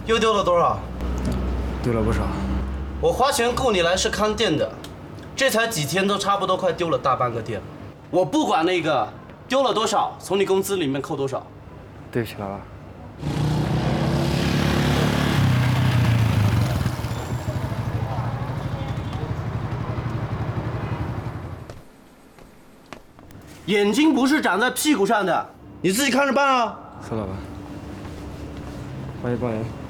又丢了多少？ 丢了不少。 我花钱雇你来是看店的，这才几天都差不多快丢了大半个店。我不管那个丢了多少，从你工资里面扣多少。 对不起，老板。 眼睛不是长在屁股上的，你自己看着办啊。 是老板。欢迎光临。